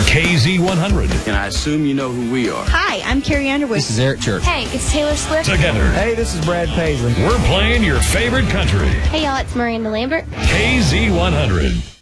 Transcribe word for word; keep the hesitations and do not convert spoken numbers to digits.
K Z one hundred. And I assume you know who we are. Hi, I'm Carrie Underwood. This is Eric Church. Hey, it's Taylor Swift. Together, Hey, this is Brad Paisley. we're playing your favorite country. Hey, y'all, it's Miranda Lambert. K Z one hundred.